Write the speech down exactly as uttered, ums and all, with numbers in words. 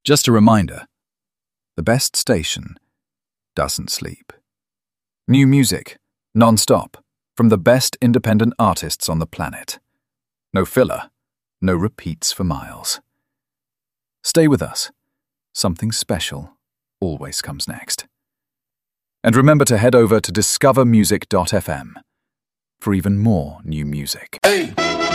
Just a reminder, the best station doesn't sleep. New music, non-stop, from the best independent artists on the planet. No filler, no repeats for miles. Stay with us. Something special always comes next. And remember to head over to discover music dot f m for even more new music. Hey.